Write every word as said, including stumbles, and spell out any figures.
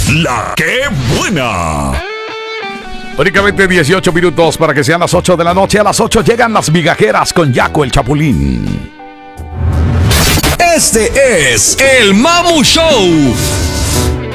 La que buena. Únicamente dieciocho minutos para que sean las ocho de la noche. A las ocho llegan las migajeras con Yaco el Chapulín. Este es el Mamu Show.